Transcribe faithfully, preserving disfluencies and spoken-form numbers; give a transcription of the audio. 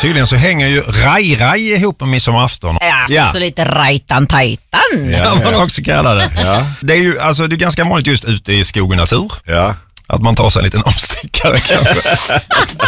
tydligen så hänger ju raj-raj ihop med midsommarafton. Ja, Ja. så lite rajtan-tajtan. Ja, Ja, man ja. också kallar det. Ja. Det är ju alltså, det är ganska vanligt just ute i skog och natur. Ja. Att man tar sig en liten omstickare kanske.